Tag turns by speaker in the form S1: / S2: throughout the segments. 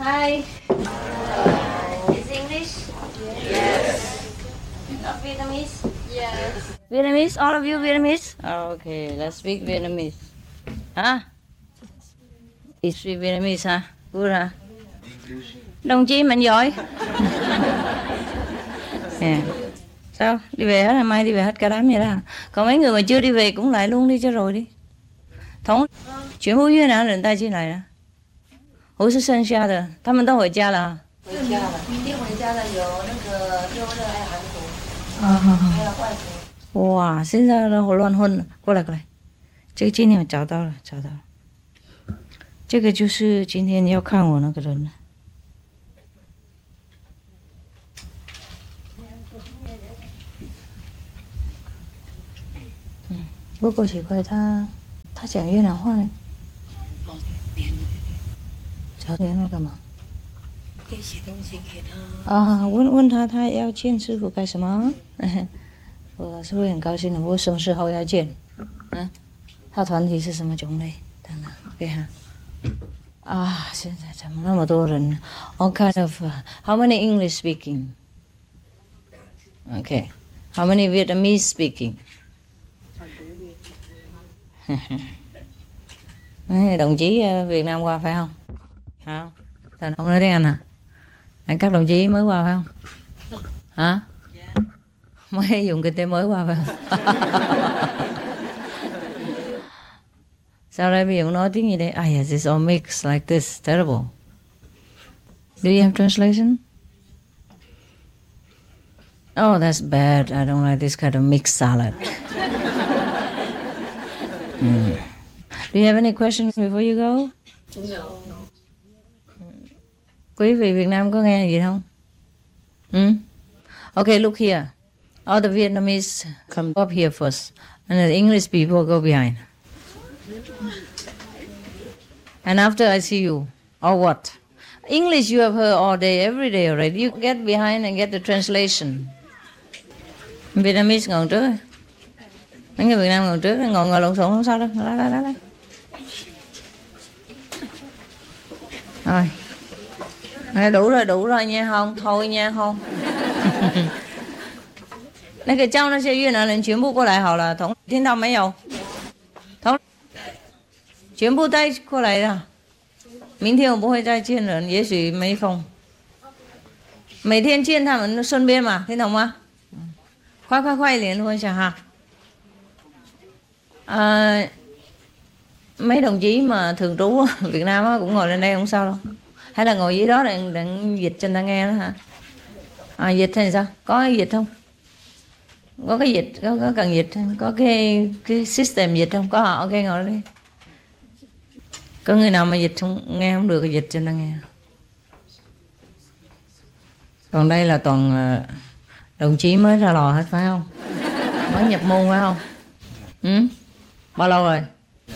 S1: Hi. Is English? Yes. Not Vietnamese? Yes. Vietnamese? All of you Vietnamese? Okay, let's speak Vietnamese. Hả? You speak Vietnamese hả? Good hả? Đồng chí mình giỏi. Yeah. Sao? Đi về hết hả? Mai đi về hết cả đám vậy đó hả? Còn mấy người mà chưa đi về cũng lại luôn đi cho rồi đi. Thống chuyển不越南人带进来的，我是剩下的，他们都回家了。回家了，明天回家的有那个六日还有韩国，还有外婆。哇，现在的乱混了，过来过来，这个今天我找到了，找到了，这个就是今天要看我那个人了。不过奇怪，他讲越南话呢。找点那干嘛？可以写东西给他。啊，问他要见师傅干什么？我是会很高兴的。我什么时候要见？嗯，他团体是什么种类？等等，给他。啊，现在怎么那么多人 ？All kind of. How many English speaking? Okay. How many Vietnamese speaking? Đồng chí Việt Nam qua phải không? Hả? Thành không nói tiếng Anh à? Các đồng chí mới qua phải không? Hả? Mới dùng kinh tế mới qua phải không? Sao đây bây giờ nói tiếng gì đây? Yes, it's all mixed like this. Terrible. Do you have translation? Oh, that's bad. I don't like this kind of mixed salad. Do you have any questions before you go? No. Quý vị Việt Nam có nghe gì không? Okay, look here. All the Vietnamese come up here first, and the English people go behind. And after I see you, or what? English you have heard all day, every day already. You get behind and get the translation. Vietnamese ngồi trước. Mấy người Việt Nam ngồi trước, ngồi lộn xộn không sao đâu. Lại. Rồi. Đủ rồi nha không? Thôi nha không? 那个叫那些越南人全部过来好了，听到没有？全部带过来的。明天我不会再见了，也许没空。每天见他们顺便嘛，听懂吗？快联络一下哈。Mấy đồng chí mà thường trú ở Việt Nam cũng ngồi lên đây không sao đâu. Hay là ngồi dưới đó để dịch cho người ta nghe đó hả? Dịch thì sao? Có dịch không? Có cái dịch, có cần dịch không? Có cái system dịch không? Có hả? Ok ngồi đi. Có người nào mà dịch không nghe không được thì dịch cho người ta nghe. Còn đây là toàn đồng chí mới ra lò hết phải không? Mới nhập môn phải không? Bao lâu rồi?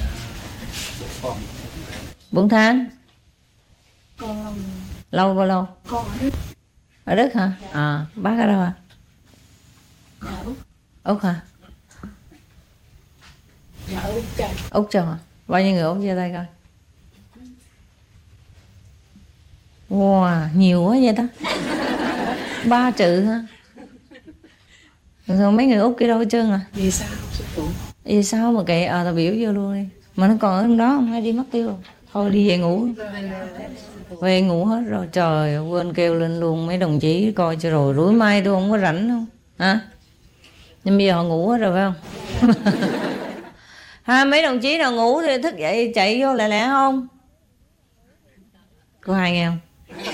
S1: 4 tháng.
S2: Con
S1: Bao lâu?
S2: Con ở Đức.
S1: Ở Đức hả? Bác ở đâu à?
S2: Dạ Úc.
S1: Úc hả?
S2: Dạ Úc Châu.
S1: Úc Châu hả? Bao nhiêu người Úc chia tay coi? Wow, nhiều quá vậy ta. 3 chữ hả? Rồi mấy người Úc kia đâu hết trơn à?
S2: Vì sao sư phụ?
S1: Vì sao mà kệ tao biểu vô luôn đi. Mà nó còn ở trong đó không hay đi mất tiêu rồi. Thôi đi về ngủ. Về ngủ hết rồi. Trời quên kêu lên luôn mấy đồng chí coi cho rồi. Rủi mai tôi không có rảnh không? Hả? Nhưng bây giờ họ ngủ hết rồi phải không? Mấy đồng chí nào ngủ thì thức dậy chạy vô lẹ lẹ không? Có ai nghe không?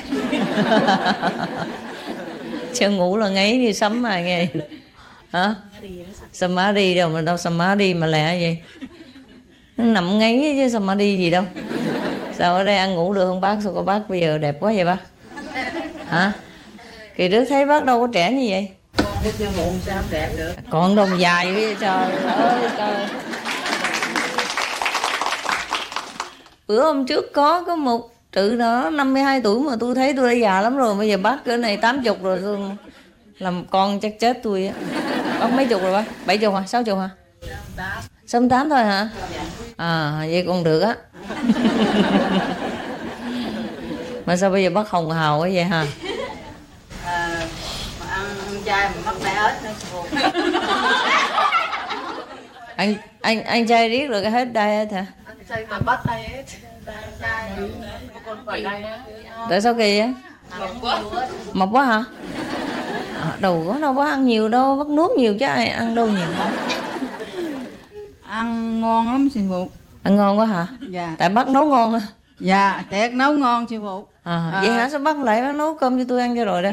S1: Chứ ngủ là ngáy như sấm mà nghe. Hả? Samadhi đâu mà đâu Samadhi mà lẹ vậy? Nó nằm ngáy chứ Samadhi gì đâu. Sao ở đây ăn ngủ được không bác? Sao có bác bây giờ đẹp quá vậy bác? Hả? Kỳ trước thấy bác đâu có trẻ như vậy. Còn đồng dài với trời ơi trời. Bữa hôm trước có một trự đó 52 tuổi mà tôi thấy tôi đã già lắm rồi. Bây giờ bác cỡ này 80 rồi tôi làm con chắc chết tôi á. Bác mấy chục rồi bác? 70 hả? 60 hả? 68 thôi hả? Vậy còn được á. Mà sao bây giờ bắt hồng hào quá vậy hả?
S3: Mà ăn chay mà mắc mẹ ớt nữa sư phụ.
S1: anh trai riết rồi cái hết diet hả?
S3: Ăn chay mà bắt tay hết. Chay con phải đây á.
S1: Tại sao kỳ vậy? Mập quá hả? Đâu có đâu có ăn nhiều đâu, bắt nuốt nhiều chứ ai ăn đâu nhiều.
S3: Ăn ngon lắm sư phụ.
S1: Ăn ngon quá hả?
S3: Dạ.
S1: Tại bác nấu ngon hả?
S3: Dạ, thiệt nấu ngon sư phụ.
S1: Vậy hả? Sao bác lại bác nấu cơm cho tôi ăn cho rồi đó.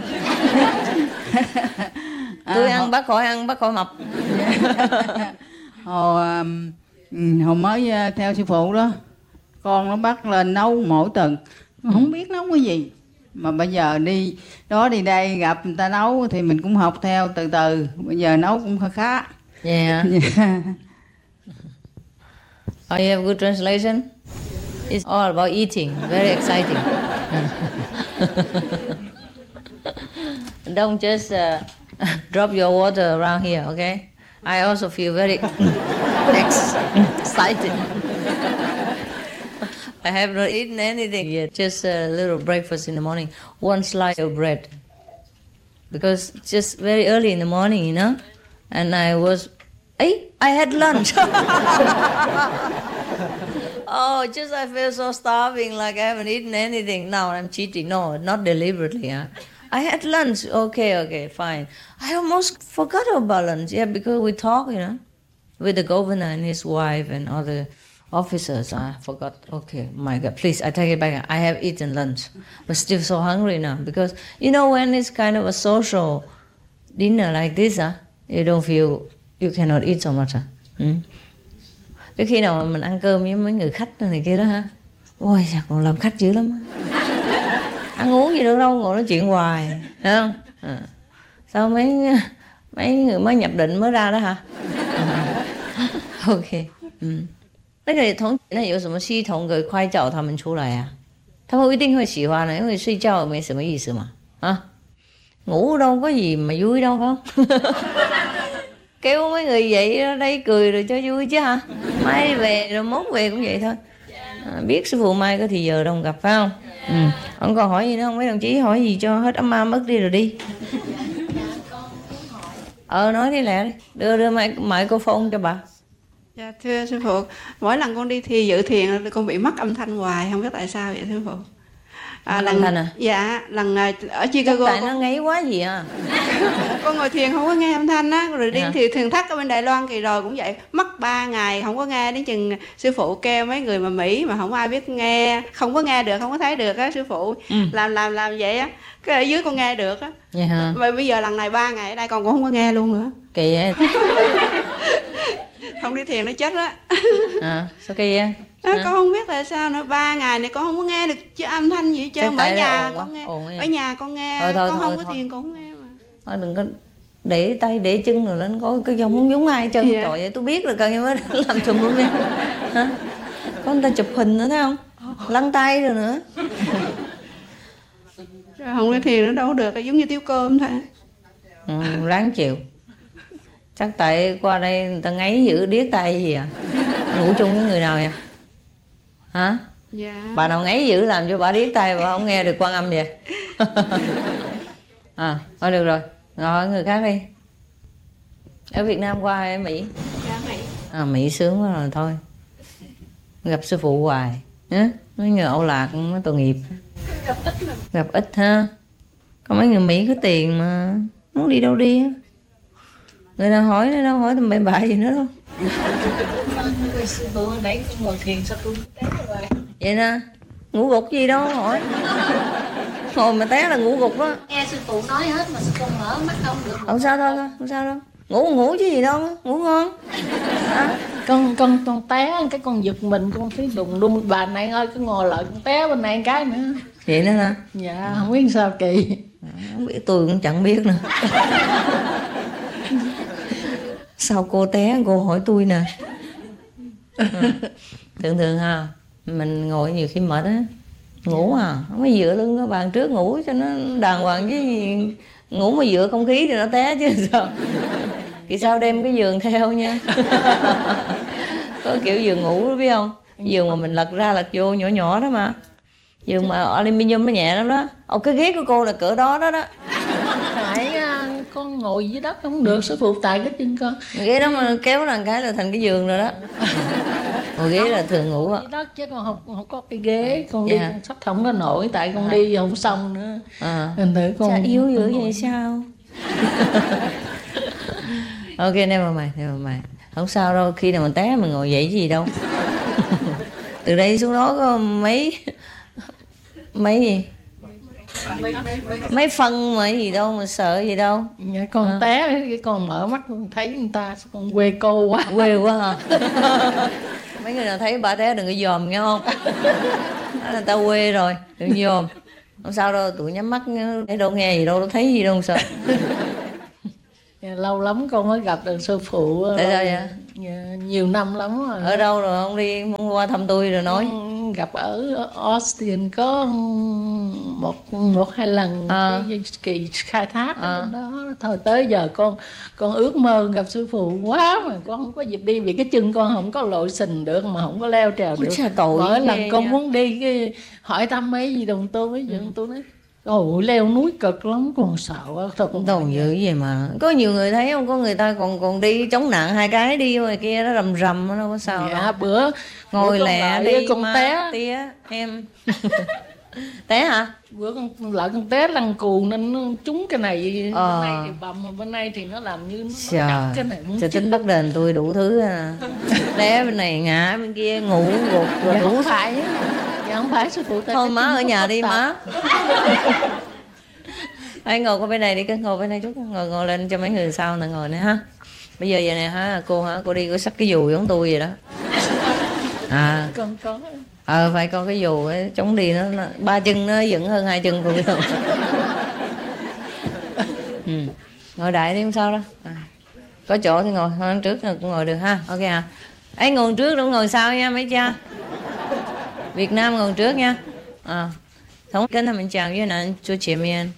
S1: Tôi ăn bác khỏi mập.
S3: Hồi mới theo sư phụ đó, con nó bắt lên nấu mỗi tuần, không biết nấu cái gì. Mà bây giờ đi đó đi đây gặp người ta nấu thì mình cũng học theo từ từ. Bây giờ nấu cũng khá.
S1: Yeah. Oh, you have good translation? It's all about eating. Very exciting. Don't just drop your water around here, okay? I also feel very excited. I have not eaten anything yet. Just a little breakfast in the morning. One slice of bread. Because just very early in the morning, you know? And I had lunch. Oh, just I feel so starving, like I haven't eaten anything. Now I'm cheating. No, not deliberately. Huh? I had lunch. Okay, fine. I almost forgot about lunch. Yeah, because we talked, you know, with the governor and his wife and other officers. I forgot. Okay, my God, please, I take it back. I have eaten lunch, but still so hungry now. Because, you know, when it's kind of a social dinner like this, you don't feel, you cannot eat so much. Cái khi nào mà mình ăn cơm với mấy người khách này kia đó hả? Ôi, sao còn làm khách dữ lắm. Ăn uống gì được đâu, ngồi nói chuyện hoài, thấy không? Sao mấy người mới nhập định mới ra đó hả? OK， 那个同那有什么系统给快叫他们出来啊？他们一定会喜欢的，因为睡觉没什么意思嘛，ngủ đâu có gì mà vui đâu phải không? Kêu mấy người vậy ở đây cười rồi cho vui chứ hả? Mai về rồi mốt về cũng vậy thôi. Biết sư phụ mai có thì giờ đâu gặp phải không? Ông còn hỏi gì nữa không? Mấy đồng chí hỏi gì cho hết ấm mất đi rồi đi. Nói đi lẹ đi. Đưa microphone cho bà.
S4: Dạ thưa sư phụ, mỗi lần con đi thi dự thiền con bị mất âm thanh hoài, không biết tại sao vậy sư phụ.
S1: Âm thanh à?
S4: Dạ, lần ở Chicago
S1: tại nó ngáy quá gì à.
S4: Con ngồi thiền không có nghe âm thanh á, rồi đi thì thiền thất ở bên Đài Loan kỳ rồi cũng vậy, mất 3 ngày không có nghe, đến chừng sư phụ kêu mấy người mà Mỹ mà không ai biết nghe, không có nghe được, không có thấy được á sư phụ. Làm vậy á, cái ở dưới con nghe được á.
S1: Vậy hả?
S4: Mà bây giờ lần này 3 ngày ở đây con cũng không có nghe luôn nữa.
S1: Kỳ vậy.
S4: Không đi thiền nó chết á.
S1: Sao kỳ vậy?
S4: Con không biết tại sao nữa, 3 ngày này con không có nghe được chứ âm thanh gì hết trơn. Ở nhà con nghe, ở nhà con nghe, con không có thiền con không nghe mà.
S1: Thôi đừng có để tay để chân rồi lên có cái dòng không giống ai hết trơn. Trời ơi, tôi biết rồi cần như mới làm trùm luôn nha. Có người ta chụp hình nữa thấy không? Lăn tay rồi nữa.
S4: Rồi không có thiền nó đâu được, giống như tiêu cơm thôi.
S1: Ráng chịu. Chắc tại qua đây người ta ngáy giữ điếc tay gì à? Ngủ chung với người nào vậy? Hả?
S4: Dạ.
S1: Bà nào ngáy dữ làm cho bà điếc tay bà không nghe được Quan Âm vậy? Thôi được rồi, ngồi người khác đi. Ở Việt Nam qua hay ở Mỹ?
S4: Dạ Mỹ.
S1: Mỹ sướng quá rồi thôi. Gặp sư phụ hoài. Mấy người Âu Lạc nó tội nghiệp. Gặp ít ha. Có mấy người Mỹ có tiền mà muốn đi đâu đi á. Người nào hỏi nó đâu hỏi tầm bậy bạ gì nữa đâu.
S2: Sư phụ nãy con ngồi thiền sao tôi té rồi.
S1: Vậy nè, ngủ gục gì đâu hỏi. Ngồi mà té là ngủ gục đó.
S2: Nghe sư phụ nói hết mà sao con mở mắt không được.
S1: Không sao thôi, không sao đâu. Ngủ chứ gì đâu, ngủ ngon.
S2: Con té cái con giật mình, con thấy đùng đùng, bà này ơi cứ ngồi lại con té bên này cái nữa.
S1: Vậy nữa hả?
S2: Dạ không biết sao kỳ.
S1: Không biết, tôi cũng chẳng biết nữa. Sao cô té cô hỏi tôi nè. Thường ha, mình ngồi nhiều khi mệt á, ngủ không có dựa lưng cái bàn trước ngủ cho nó đàng hoàng chứ gì. Ngủ mà dựa không khí thì nó té chứ sao. Thì sao đem cái giường theo nha. Có kiểu giường ngủ đó biết không? Giường mà mình lật ra lật vô nhỏ nhỏ đó mà. giường mà aluminium nó nhẹ lắm đó. Cái ghế của cô là cỡ đó đó đó.
S2: Tại con ngồi dưới đất không được sư phụ, tại cái chân con.
S1: Ghế đó mà kéo là cái là thành cái giường rồi đó. Ngồi ghế là thường ngủ á.
S2: Dưới đất chứ con không có cái ghế, con đi con sắp không có nổi, tại con đi không xong nữa. Thành thử con
S1: sao yếu dữ vậy sao? Ok, never mind. Không sao đâu, khi nào mình té mình ngồi dậy gì đâu. Từ đây xuống đó có mấy gì? Mấy phân mà gì đâu mà sợ gì đâu.
S2: Con té con mở mắt con thấy người ta con quê cô quá.
S1: Quê quá hả? Mấy người nào thấy bà té đừng có dòm nghe không? Đó là tao quê rồi, đừng dòm. Không sao đâu, tụi nhắm mắt thấy đâu nghe gì đâu, thấy gì đâu không sợ.
S2: Lâu lắm con mới gặp được sư phụ.
S1: Tại sao vậy?
S2: Nhiều năm lắm rồi.
S1: Ở đâu rồi không đi qua thăm tôi rồi nói?
S2: Gặp ở Austin có một hai lần cái kỳ khai thác đó. Thôi tới giờ con ước mơ gặp sư phụ quá mà con không có dịp đi, vì cái chân con không có lội sình được mà không có leo trèo được. Mỗi lần con muốn đi cái hỏi thăm mấy gì đồng tôi nói ôi leo núi cực lắm, còn sợ quá.
S1: Đâu dữ vậy mà. Có nhiều người thấy không, có người ta còn đi chống nạn 2 cái đi ngoài kia nó rầm nó đâu có sao đâu.
S2: Bữa
S1: ngồi lẹ đi
S2: con té
S1: tía em. Té hả?
S2: Bữa con té lăn cù nên nó trúng cái này bên này thì bầm, bên này thì nó làm như nó đập cái này muốn
S1: tính bắt đền tôi đủ thứ à. Té bên này ngã bên kia ngủ gục rồi đủ.
S2: Không phải sư phụ.
S1: Thôi má ở nhà đi má. Hãy ngồi qua bên này đi, cứ ngồi bên này chút, ngồi lên cho mấy người sau nữa ngồi nữa ha. Bây giờ vậy nè hả cô đi có xách cái dù giống tôi vậy đó.
S2: Con có.
S1: Phải có cái dù ấy, chống đi nó 3 chân nó dựng hơn 2 chân của tôi. Ngồi đại đi không sao đâu. Có chỗ thì ngồi, hơn trước cũng ngồi được ha. Ok à. Ấy ngồi trước đúng ngồi sau nha mấy cha. Việt Nam ngồi trước nha. Thống跟他们讲越南坐前面.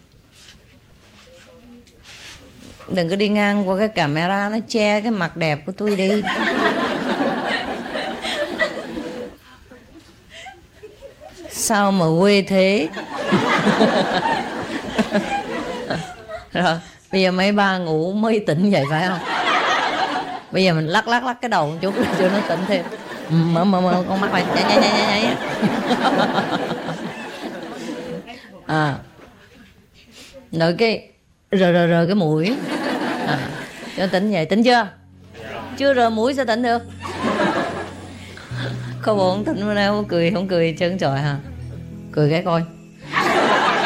S1: Đừng có đi ngang qua cái camera nó che cái mặt đẹp của tôi đi. Sao mà quê thế. Rồi bây giờ mấy ba ngủ mới tỉnh vậy phải không? Bây giờ mình lắc cái đầu một chút cho nó tỉnh thêm. Mở con mắt lại nháy. Rồi cái rờ cái mũi cho tỉnh vậy. Tỉnh chưa? Chưa rờ mũi sao tỉnh được? Có bộ không tỉnh bữa nay không cười chân trời hả? Cười cái coi.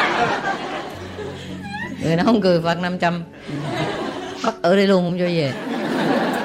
S1: Người nó không cười phạt 500. Bắt ở đây luôn không cho về.